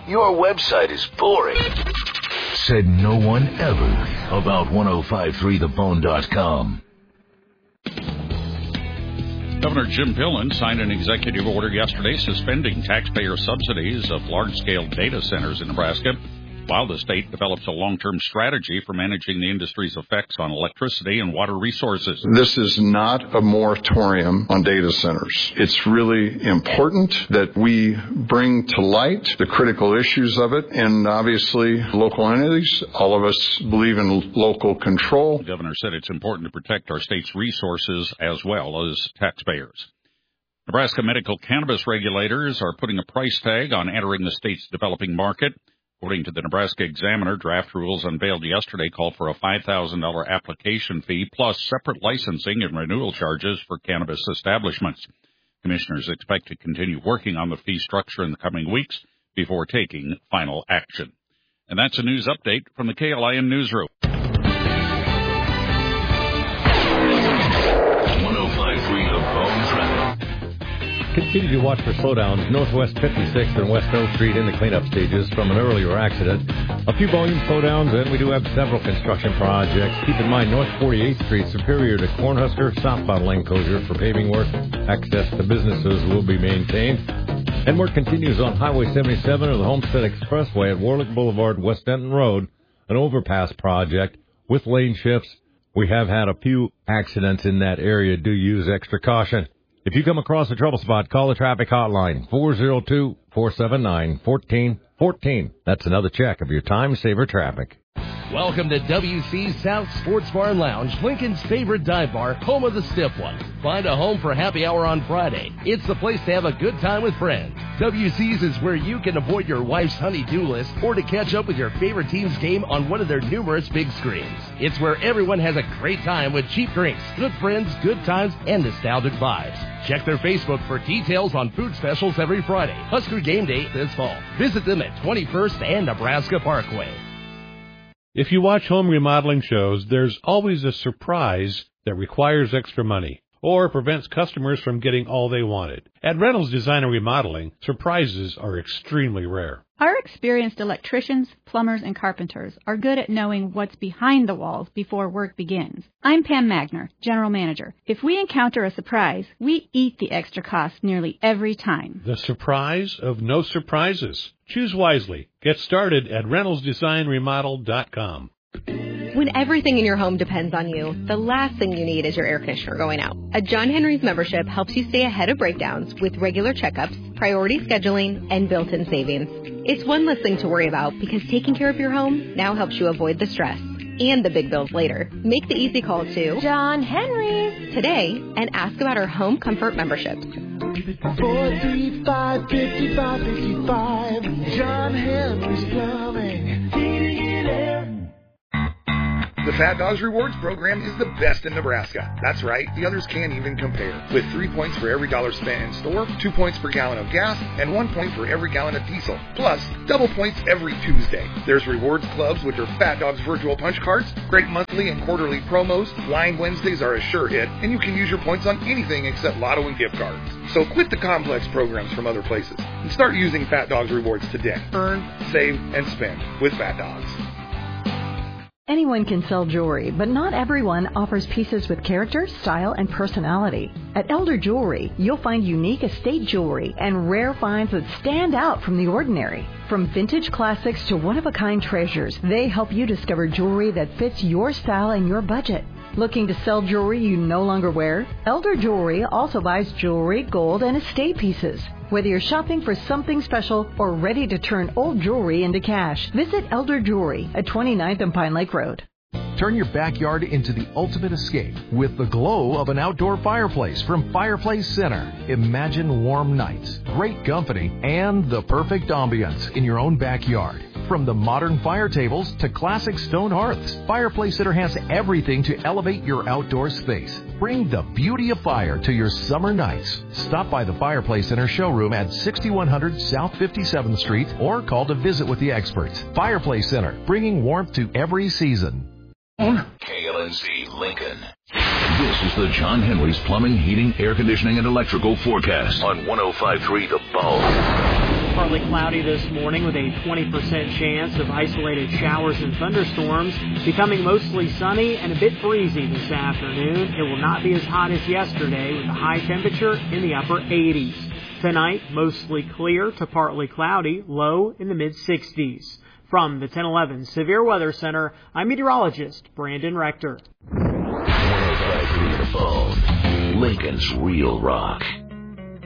Your website is boring. Said no one ever about 1053thebone.com. Governor Jim Pillen signed an executive order yesterday suspending taxpayer subsidies of large-scale data centers in Nebraska while the state develops a long-term strategy for managing the industry's effects on electricity and water resources. This is not a moratorium on data centers. It's really important that we bring to light the critical issues of it, and obviously local entities. All of us believe in local control. The governor said it's important to protect our state's resources as well as taxpayers. Nebraska medical cannabis regulators are putting a price tag on entering the state's developing market. According to the Nebraska Examiner, draft rules unveiled yesterday call for a $5,000 application fee plus separate licensing and renewal charges for cannabis establishments. Commissioners expect to continue working on the fee structure in the coming weeks before taking final action. And that's a news update from the KLIN Newsroom. 1053 The Bone Traffic. Continue to watch for slowdowns northwest 56th and West Mill Street in the cleanup stages from an earlier accident. A few volume slowdowns, and we do have several construction projects. Keep in mind, North 48th Street, Superior to Cornhusker, southbound lane closure for paving work. Access to businesses will be maintained. And work continues on Highway 77 or the Homestead Expressway at Warlick Boulevard, West Denton Road, an overpass project with lane shifts. We have had a few accidents in that area. Do use extra caution. If you come across a trouble spot, call the traffic hotline, 402-479-1414. That's another check of your time-saver traffic. Welcome to WC South Sports Bar and Lounge, Lincoln's favorite dive bar, home of the stiff one. Find a home for happy hour on Friday. It's the place to have a good time with friends. WC's is where you can avoid your wife's honey-do list or to catch up with your favorite team's game on one of their numerous big screens. It's where everyone has a great time with cheap drinks, good friends, good times, and nostalgic vibes. Check their Facebook for details on food specials every Friday. Husker game day this fall. Visit them at 21st and Nebraska Parkway. If you watch home remodeling shows, there's always a surprise that requires extra money or prevents customers from getting all they wanted. At Reynolds Design and Remodeling, surprises are extremely rare. Our experienced electricians, plumbers, and carpenters are good at knowing what's behind the walls before work begins. I'm Pam Magner, General Manager. If we encounter a surprise, we eat the extra cost nearly every time. The surprise of no surprises. Choose wisely. Get started at ReynoldsDesignRemodel.com. When everything in your home depends on you, the last thing you need is your air conditioner going out. A John Henry's membership helps you stay ahead of breakdowns with regular checkups, priority scheduling, and built-in savings. It's one less thing to worry about because taking care of your home now helps you avoid the stress and the big bills later. Make the easy call to John Henry's today and ask about our home comfort memberships. 435-5555, John Henry's Plumbing, heating and air. The Fat Dogs Rewards program is the best in Nebraska. That's right, the others can't even compare. With 3 points for every dollar spent in store, 2 points per gallon of gas, and 1 point for every gallon of diesel. Plus, double points every Tuesday. There's rewards clubs with their Fat Dogs virtual punch cards, great monthly and quarterly promos, Blind Wednesdays are a sure hit, and you can use your points on anything except lotto and gift cards. So quit the complex programs from other places and start using Fat Dogs Rewards today. Earn, save, and spend with Fat Dogs. Anyone can sell jewelry, but not everyone offers pieces with character, style, and personality. At Elder Jewelry, you'll find unique estate jewelry and rare finds that stand out from the ordinary. From vintage classics to one-of-a-kind treasures, they help you discover jewelry that fits your style and your budget. Looking to sell jewelry you no longer wear? Elder Jewelry also buys jewelry, gold, and estate pieces. Whether you're shopping for something special or ready to turn old jewelry into cash, visit Elder Jewelry at 29th and Pine Lake Road. Turn your backyard into the ultimate escape with the glow of an outdoor fireplace from Fireplace Center. Imagine warm nights, great company, and the perfect ambiance in your own backyard. From the modern fire tables to classic stone hearths, Fireplace Center has everything to elevate your outdoor space. Bring the beauty of fire to your summer nights. Stop by the Fireplace Center showroom at 6100 South 57th Street or call to visit with the experts. Fireplace Center, bringing warmth to every season. KLNC Lincoln. This is the John Henry's Plumbing, Heating, Air Conditioning, and Electrical Forecast on 1053 The Bone. From partly cloudy this morning with a 20% chance of isolated showers and thunderstorms, becoming mostly sunny and a bit breezy this afternoon. It will not be as hot as yesterday with a high temperature in the upper 80s. Tonight, mostly clear to partly cloudy, low in the mid-60s. From the 1011 Severe Weather Center, I'm meteorologist Brandon Rector. 105.3 The Phone, Lincoln's Real Rock.